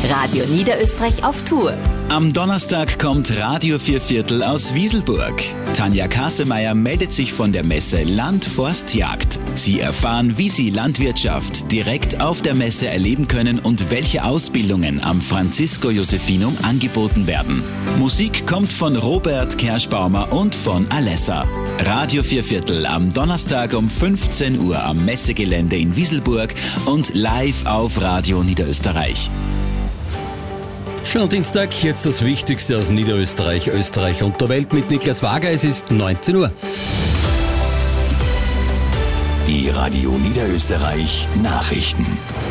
Radio Niederösterreich auf Tour. Am Donnerstag kommt Radio Vierviertel aus Wieselburg. Tanja Kasemeyer meldet sich von der Messe Land, Forst, Jagd. Sie erfahren, wie Sie Landwirtschaft direkt auf der Messe erleben können und welche Ausbildungen am Francisco Josephinum angeboten werden. Musik kommt von Robert Kerschbaumer und von Alessa. Radio Vierviertel am Donnerstag um 15 Uhr am Messegelände in Wieselburg und live auf Radio Niederösterreich. Schönen Dienstag, jetzt das Wichtigste aus Niederösterreich, Österreich und der Welt mit Niklas Wager. Es ist 19 Uhr. Die Radio Niederösterreich Nachrichten.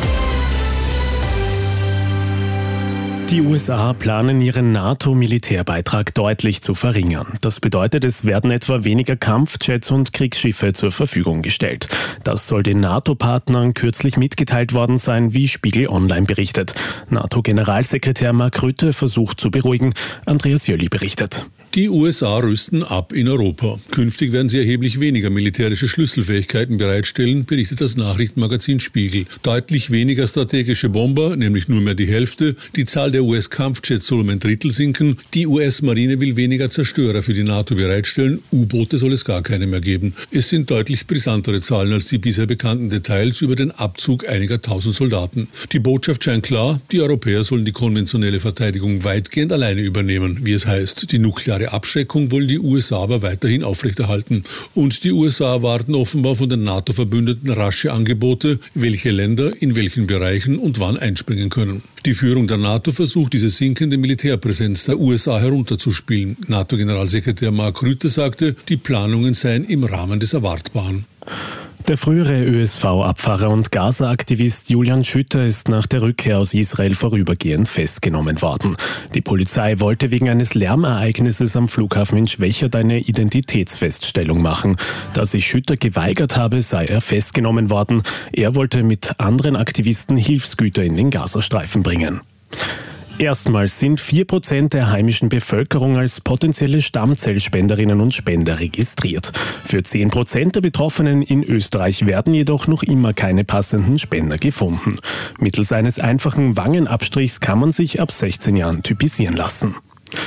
Die USA planen ihren NATO-Militärbeitrag deutlich zu verringern. Das bedeutet, es werden etwa weniger Kampfjets und Kriegsschiffe zur Verfügung gestellt. Das soll den NATO-Partnern kürzlich mitgeteilt worden sein, wie Spiegel Online berichtet. NATO-Generalsekretär Mark Rutte versucht zu beruhigen. Andreas Jöli berichtet. Die USA rüsten ab in Europa. Künftig werden sie erheblich weniger militärische Schlüsselfähigkeiten bereitstellen, berichtet das Nachrichtenmagazin Spiegel. Deutlich weniger strategische Bomber, nämlich nur mehr die Hälfte. Die Zahl der US-Kampfjets soll um ein Drittel sinken. Die US-Marine will weniger Zerstörer für die NATO bereitstellen. U-Boote soll es gar keine mehr geben. Es sind deutlich brisantere Zahlen als die bisher bekannten Details über den Abzug einiger tausend Soldaten. Die Botschaft scheint klar, die Europäer sollen die konventionelle Verteidigung weitgehend alleine übernehmen, wie es heißt. Die nukleare Abschreckung wollen die USA aber weiterhin aufrechterhalten. Und die USA erwarten offenbar von den NATO-Verbündeten rasche Angebote, welche Länder in welchen Bereichen und wann einspringen können. Die Führung der NATO versucht, diese sinkende Militärpräsenz der USA herunterzuspielen. NATO-Generalsekretär Mark Rutte sagte, die Planungen seien im Rahmen des Erwartbaren. Der frühere ÖSV-Abfahrer und Gaza-Aktivist Julian Schütter ist nach der Rückkehr aus Israel vorübergehend festgenommen worden. Die Polizei wollte wegen eines Lärmereignisses am Flughafen in Schwechat eine Identitätsfeststellung machen. Da sich Schütter geweigert habe, sei er festgenommen worden. Er wollte mit anderen Aktivisten Hilfsgüter in den Gazastreifen bringen. Erstmals sind 4% der heimischen Bevölkerung als potenzielle Stammzellspenderinnen und Spender registriert. Für 10% der Betroffenen in Österreich werden jedoch noch immer keine passenden Spender gefunden. Mittels eines einfachen Wangenabstrichs kann man sich ab 16 Jahren typisieren lassen.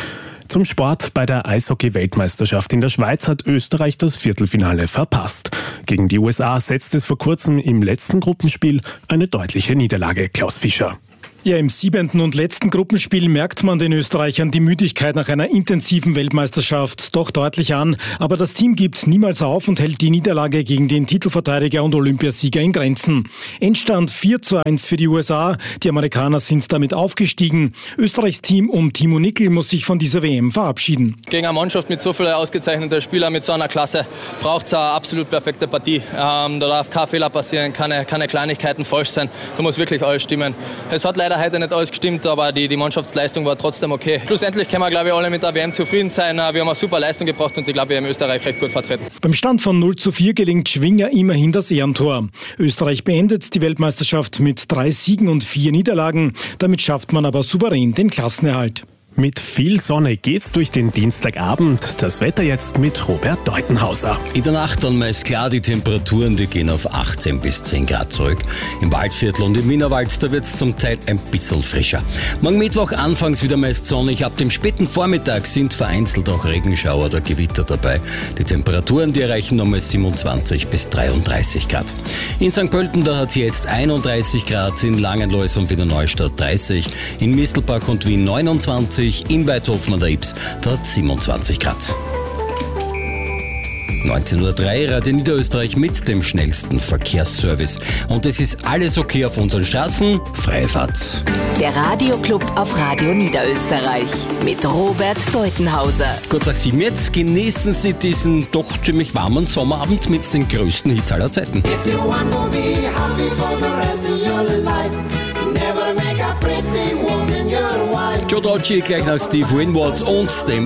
Zum Sport: Bei der Eishockey-Weltmeisterschaft in der Schweiz hat Österreich das Viertelfinale verpasst. Gegen die USA setzt es vor kurzem im letzten Gruppenspiel eine deutliche Niederlage. Klaus Fischer. Ja, im 7. und letzten Gruppenspiel merkt man den Österreichern die Müdigkeit nach einer intensiven Weltmeisterschaft doch deutlich an. Aber das Team gibt niemals auf und hält die Niederlage gegen den Titelverteidiger und Olympiasieger in Grenzen. Endstand 4:1 für die USA. Die Amerikaner sind damit aufgestiegen. Österreichs Team um Timo Nickel muss sich von dieser WM verabschieden. Gegen eine Mannschaft mit so vielen ausgezeichneten Spielern, mit so einer Klasse, braucht es eine absolut perfekte Partie. Da darf kein Fehler passieren, keine Kleinigkeiten falsch sein. Da muss wirklich alles stimmen. Es hat leider heute nicht alles gestimmt, aber die Mannschaftsleistung war trotzdem okay. Schlussendlich können wir, glaube ich, alle mit der WM zufrieden sein. Wir haben eine super Leistung gebracht und ich glaube, wir haben Österreich recht gut vertreten. Beim Stand von 0:4 gelingt Schwinger immerhin das Ehrentor. Österreich beendet die Weltmeisterschaft mit 3 Siegen und 4 Niederlagen. Damit schafft man aber souverän den Klassenerhalt. Mit viel Sonne geht's durch den Dienstagabend. Das Wetter jetzt mit Robert Deutenhauser. In der Nacht dann meist klar, die Temperaturen, die gehen auf 18 bis 10 Grad zurück. Im Waldviertel und im Wienerwald, da wird's zum Teil ein bisschen frischer. Morgen Mittwoch anfangs wieder meist sonnig. Ab dem späten Vormittag sind vereinzelt auch Regenschauer oder Gewitter dabei. Die Temperaturen, die erreichen nochmal 27 bis 33 Grad. In St. Pölten, da hat's jetzt 31 Grad, in Langenlois und Wiener Neustadt 30, in Mistelbach und Wien 29, in Weidhofen an der Ips, da hat 27 Grad. 19:03 Uhr, Radio Niederösterreich mit dem schnellsten Verkehrsservice. Und es ist alles okay auf unseren Straßen. Freie Fahrt. Der Radioclub auf Radio Niederösterreich mit Robert Deutenhauser. Kurz nach 7 jetzt genießen Sie diesen doch ziemlich warmen Sommerabend mit den größten Hits aller Zeiten. Joe Dolce gleich nach Steve Winwood und dem